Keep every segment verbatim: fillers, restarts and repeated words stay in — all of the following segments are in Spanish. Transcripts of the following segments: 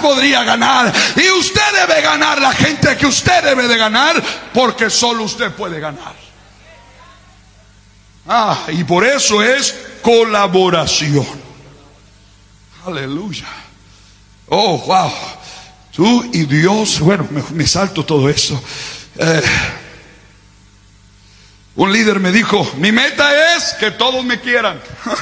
podría ganar. Y usted debe ganar la gente que usted debe de ganar, porque solo usted puede ganar. Ah, y por eso es colaboración. Aleluya. Oh, wow. Tú y Dios. Bueno, me, me salto todo eso. Eh, un líder me dijo: mi meta es que todos me quieran.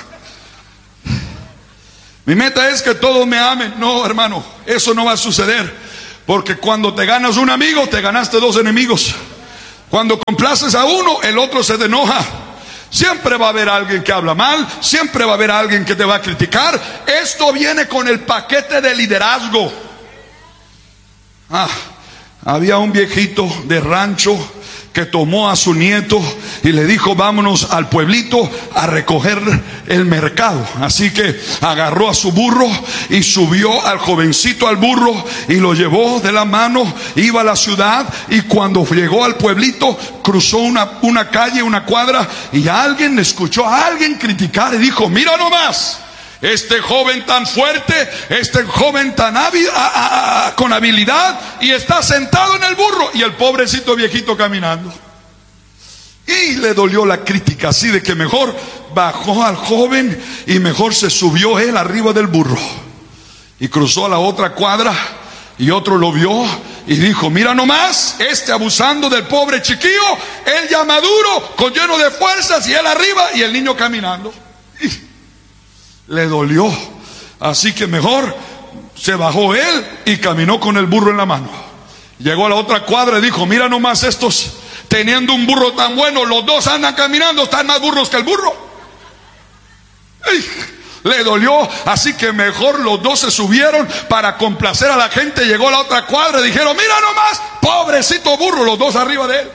Mi meta es que todos me amen. No, hermano, eso no va a suceder. Porque cuando te ganas un amigo, te ganaste dos enemigos. Cuando complaces a uno, el otro se te enoja. Siempre va a haber alguien que habla mal. Siempre va a haber alguien que te va a criticar. Esto viene con el paquete de liderazgo. Ah, había un viejito de rancho que tomó a su nieto y le dijo: vámonos al pueblito a recoger el mercado. Así que agarró a su burro y subió al jovencito al burro y lo llevó de la mano. Iba a la ciudad, y cuando llegó al pueblito cruzó una, una calle, una cuadra, y alguien escuchó a alguien criticar y dijo: mira nomás, este joven tan fuerte, este joven tan hábil, a, a, a, con habilidad, y está sentado en el burro, y el pobrecito viejito caminando. Y le dolió la crítica, así de que mejor bajó al joven y mejor se subió él arriba del burro y cruzó a la otra cuadra, y otro lo vio y dijo: mira nomás, este abusando del pobre chiquillo, él ya maduro, con lleno de fuerzas, y él arriba y el niño caminando. Y le dolió, así que mejor se bajó él y caminó con el burro en la mano. Llegó a la otra cuadra y dijo: mira nomás, estos teniendo un burro tan bueno, los dos andan caminando, están más burros que el burro. ¡Ay! Le dolió, así que mejor los dos se subieron para complacer a la gente. Llegó a la otra cuadra y dijeron: mira nomás, pobrecito burro, los dos arriba de él.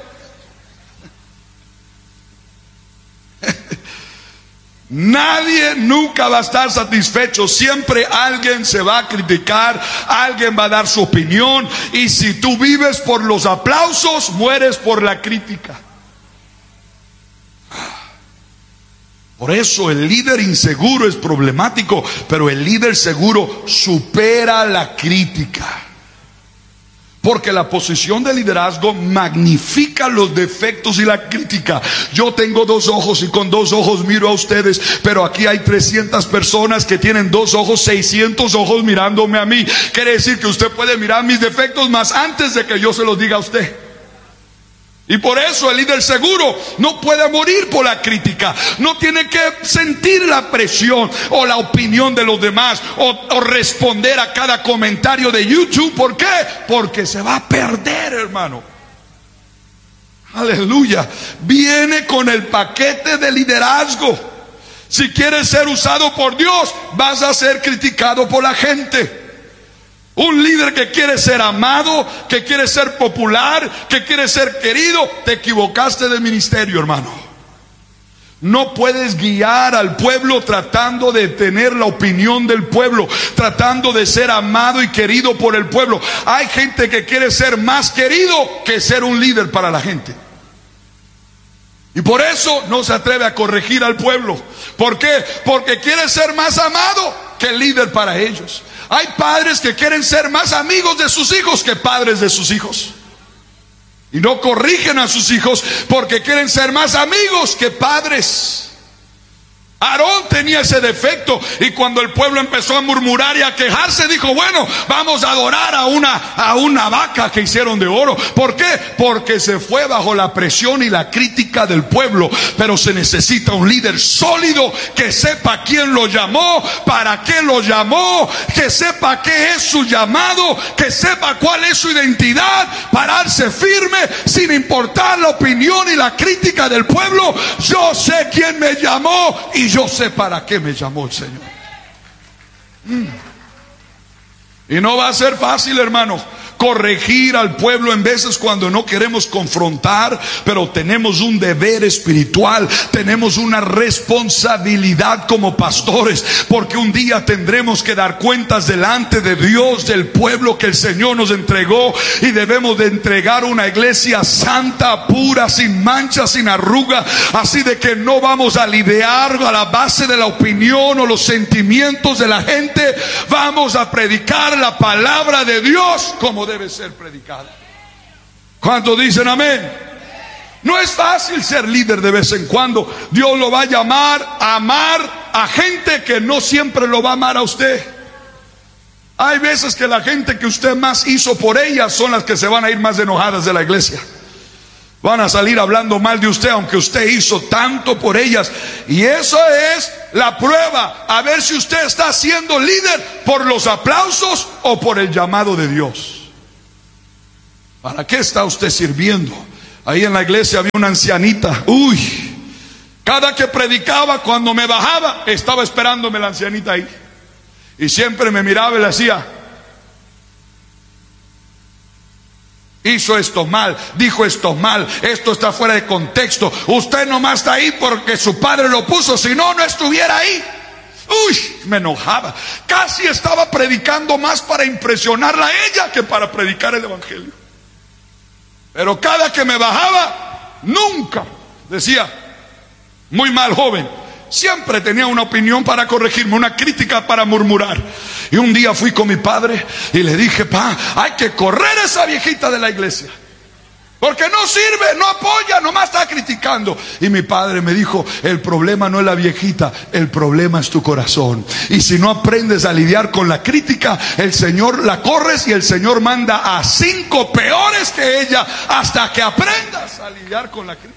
Nadie nunca va a estar satisfecho. Siempre alguien se va a criticar, alguien va a dar su opinión. Y si tú vives por los aplausos, mueres por la crítica. Por eso el líder inseguro es problemático, pero el líder seguro supera la crítica. Porque la posición de liderazgo magnifica los defectos y la crítica. Yo tengo dos ojos y con dos ojos miro a ustedes, pero aquí hay trescientas personas que tienen dos ojos, seiscientos ojos mirándome a mí. Quiere decir que usted puede mirar mis defectos más antes de que yo se los diga a usted. Y por eso el líder seguro no puede morir por la crítica. No tiene que sentir la presión o la opinión de los demás, o, o responder a cada comentario de YouTube. ¿Por qué? Porque se va a perder, hermano. Aleluya. Viene con el paquete de liderazgo. Si quieres ser usado por Dios, vas a ser criticado por la gente. Un líder que quiere ser amado, que quiere ser popular, que quiere ser querido, te equivocaste de ministerio, hermano. No puedes guiar al pueblo tratando de tener la opinión del pueblo, tratando de ser amado y querido por el pueblo. Hay gente que quiere ser más querido que ser un líder para la gente. Y por eso no se atreve a corregir al pueblo. ¿Por qué? Porque quiere ser más amado que el líder para ellos. Hay padres que quieren ser más amigos de sus hijos que padres de sus hijos. Y no corrigen a sus hijos porque quieren ser más amigos que padres. Aarón tenía ese defecto, y cuando el pueblo empezó a murmurar y a quejarse, dijo: bueno, vamos a adorar a una, a una vaca que hicieron de oro. ¿Por qué? Porque se fue bajo la presión y la crítica del pueblo. Pero se necesita un líder sólido que sepa quién lo llamó, para qué lo llamó, que sepa qué es su llamado, que sepa cuál es su identidad, pararse firme sin importar la opinión y la crítica del pueblo. Yo sé quién me llamó y yo sé para qué me llamó el Señor. mm. Y no va a ser fácil, hermano, corregir al pueblo en veces cuando no queremos confrontar, pero tenemos un deber espiritual, tenemos una responsabilidad como pastores, porque un día tendremos que dar cuentas delante de Dios del pueblo que el Señor nos entregó, y debemos de entregar una iglesia santa, pura, sin mancha, sin arruga, así de que no vamos a lidiar a la base de la opinión o los sentimientos de la gente. Vamos a predicar la palabra de Dios como debe ser predicada. ¿Cuántos dicen amén? No es fácil ser líder de vez en cuando. Dios lo va a llamar a amar a gente que no siempre lo va a amar a usted. Hay veces que la gente que usted más hizo por ellas son las que se van a ir más enojadas de la iglesia. Van a salir hablando mal de usted, aunque usted hizo tanto por ellas. Y eso es la prueba, a ver si usted está siendo líder por los aplausos o por el llamado de Dios. ¿Para qué está usted sirviendo? Ahí en la iglesia había una ancianita. Uy, cada que predicaba, cuando me bajaba, estaba esperándome la ancianita ahí. Y siempre me miraba y le decía: hizo esto mal, dijo esto mal, esto está fuera de contexto. Usted nomás está ahí porque su padre lo puso, si no, no estuviera ahí. Uy, me enojaba. Casi estaba predicando más para impresionarla a ella que para predicar el evangelio. Pero cada que me bajaba, nunca decía: muy mal, joven. Siempre tenía una opinión para corregirme, una crítica para murmurar. Y un día fui con mi padre y le dije: pa, hay que correr a esa viejita de la iglesia, porque no sirve, no apoya, nomás está criticando. Y mi padre me dijo: el problema no es la viejita, el problema es tu corazón. Y si no aprendes a lidiar con la crítica, el Señor la corres y el Señor manda a cinco peores que ella hasta que aprendas a lidiar con la crítica.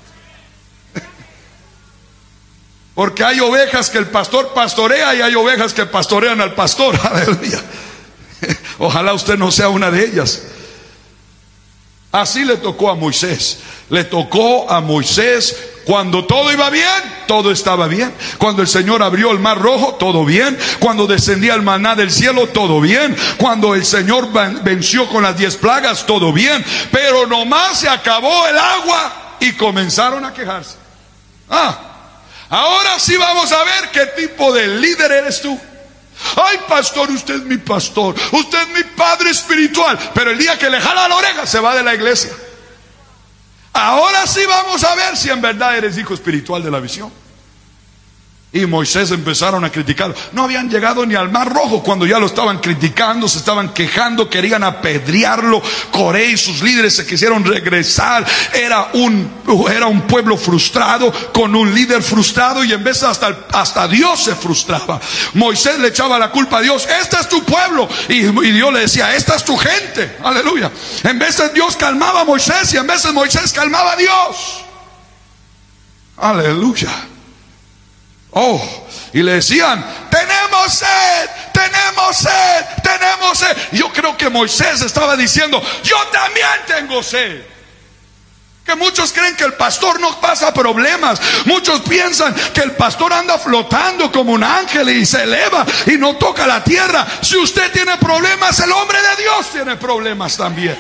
Porque hay ovejas que el pastor pastorea y hay ovejas que pastorean al pastor. Aleluya. Ojalá usted no sea una de ellas. Así le tocó a Moisés. Le tocó a Moisés cuando todo iba bien, todo estaba bien. Cuando el Señor abrió el mar rojo, todo bien. Cuando descendía el maná del cielo, todo bien. Cuando el Señor venció con las diez plagas, todo bien. Pero nomás se acabó el agua y comenzaron a quejarse. Ah, ahora sí vamos a ver qué tipo de líder eres tú. Ay, pastor, usted es mi pastor, usted es mi padre espiritual, pero el día que le jala la oreja se va de la iglesia. Ahora sí vamos a ver si en verdad eres hijo espiritual de la visión. Y Moisés empezaron a criticarlo. No habían llegado ni al mar rojo cuando ya lo estaban criticando, se estaban quejando, querían apedrearlo. Coré y sus líderes se quisieron regresar. Era un, era un pueblo frustrado con un líder frustrado, y en vez hasta, hasta Dios se frustraba. Moisés le echaba la culpa a Dios: este es tu pueblo. Y, y Dios le decía: esta es tu gente. Aleluya. En veces Dios calmaba a Moisés y en veces Moisés calmaba a Dios. Aleluya. Oh, y le decían: tenemos sed, tenemos sed, tenemos sed. Y yo creo que Moisés estaba diciendo: yo también tengo sed. Que muchos creen que el pastor no pasa problemas. Muchos piensan que el pastor anda flotando como un ángel y se eleva y no toca la tierra. Si usted tiene problemas, el hombre de Dios tiene problemas también.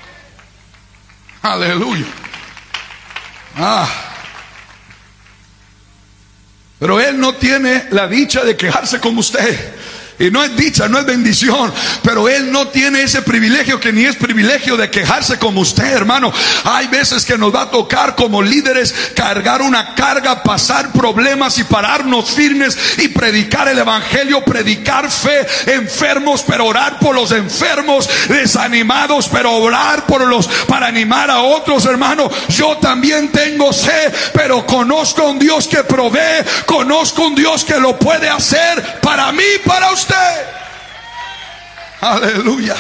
Aleluya. Ah. Pero él no tiene la dicha de quejarse como usted. Y no es dicha, no es bendición, pero él no tiene ese privilegio, que ni es privilegio de quejarse como usted, hermano. Hay veces que nos va a tocar como líderes cargar una carga, pasar problemas y pararnos firmes y predicar el evangelio, predicar fe. Enfermos, pero orar por los enfermos. Desanimados, pero orar por los, para animar a otros, hermano. Yo también tengo sed, pero conozco a un Dios que provee, conozco a un Dios que lo puede hacer para mí, para usted. Aleluya.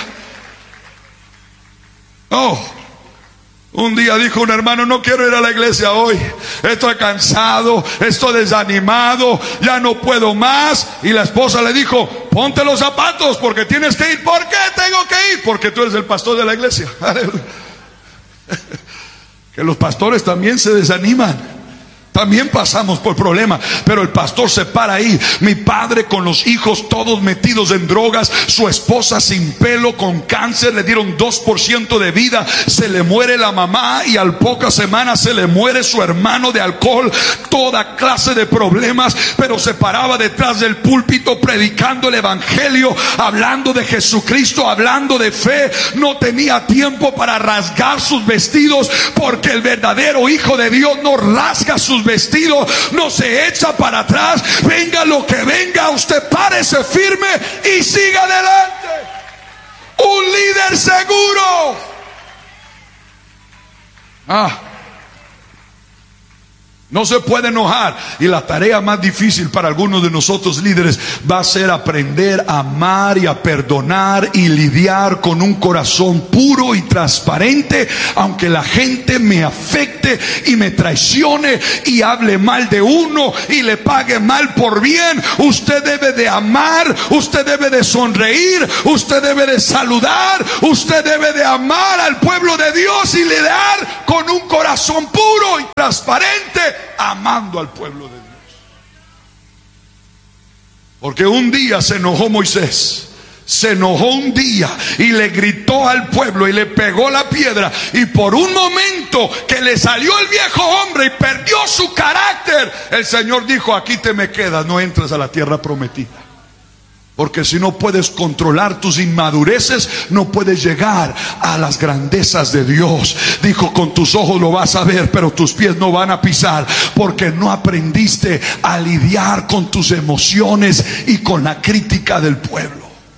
Oh, un día dijo un hermano: no quiero ir a la iglesia hoy, estoy cansado, estoy desanimado, ya no puedo más. Y la esposa le dijo: ponte los zapatos porque tienes que ir. ¿Por qué tengo que ir? Porque tú eres el pastor de la iglesia. Aleluya. Que los pastores también se desaniman. También pasamos por problemas, pero el pastor se para ahí. Mi padre con los hijos todos metidos en drogas, su esposa sin pelo, con cáncer, le dieron dos por ciento de vida, se le muere la mamá y al pocas semanas se le muere su hermano de alcohol, toda clase de problemas, pero se paraba detrás del púlpito predicando el evangelio, hablando de Jesucristo, hablando de fe. No tenía tiempo para rasgar sus vestidos, porque el verdadero hijo de Dios no rasga sus vestido, no se echa para atrás. Venga lo que venga, usted párese firme y siga adelante. Un líder seguro. Ah, no se puede enojar. Y la tarea más difícil para algunos de nosotros líderes va a ser aprender a amar y a perdonar y lidiar con un corazón puro y transparente, aunque la gente me afecte y me traicione y hable mal de uno y le pague mal por bien. Usted debe de amar, usted debe de sonreír, usted debe de saludar, usted debe de amar al pueblo de Dios y lidiar con un corazón puro y transparente, amando al pueblo de Dios. Porque un día se enojó Moisés, se enojó un día y le gritó al pueblo y le pegó la piedra, y por un momento que le salió el viejo hombre y perdió su carácter, el Señor dijo: aquí te me quedas, no entres a la tierra prometida. Porque si no puedes controlar tus inmadureces, no puedes llegar a las grandezas de Dios. Dijo: con tus ojos lo vas a ver, pero tus pies no van a pisar, porque no aprendiste a lidiar con tus emociones y con la crítica del pueblo.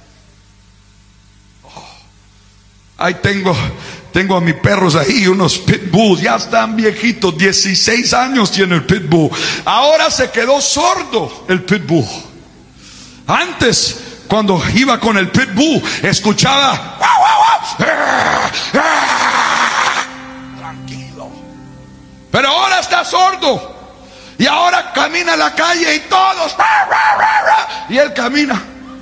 Oh, ahí tengo Tengo a mis perros ahí, unos pitbulls, ya están viejitos, dieciséis años tiene el pitbull. Ahora se quedó sordo el pitbull. Antes, cuando iba con el pitbull, escuchaba tranquilo, pero ahora está sordo. Y ahora camina a la calle y todos, y él camina,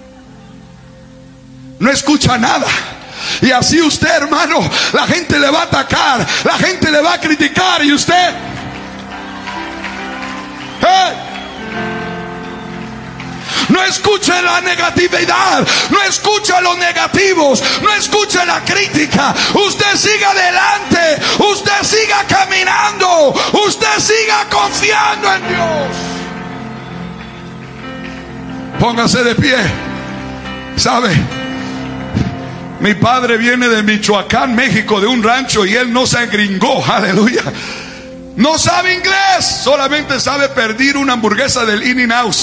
no escucha nada. Y así usted, hermano, la gente le va a atacar, la gente le va a criticar, y usted, hey, no escuche la negatividad, no escuche los negativos, no escuche la crítica. Usted siga adelante, usted siga caminando, usted siga confiando en Dios. Póngase de pie. ¿Sabe? Mi padre viene de Michoacán, México, de un rancho, y él no se agringó, aleluya. No sabe inglés, solamente sabe pedir una hamburguesa del In-N-Out.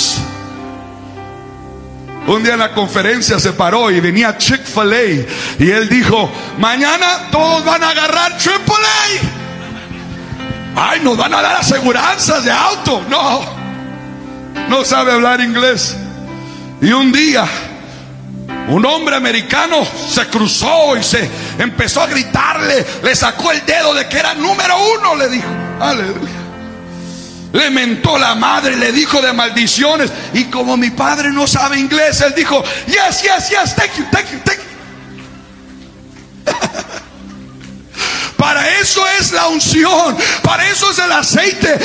Un día en la conferencia se paró y venía Chick-fil-A, y él dijo: mañana todos van a agarrar Triple A. Ay, nos van a dar aseguranzas de auto. No, no sabe hablar inglés. Y un día un hombre americano se cruzó y se empezó a gritarle, le sacó el dedo de que era número uno, le dijo, aleluya. Le mentó la madre, le dijo de maldiciones. Y como mi padre no sabe inglés, él dijo: yes, yes, yes, thank you, thank you, thank you. Para eso es la unción, para eso es el aceite,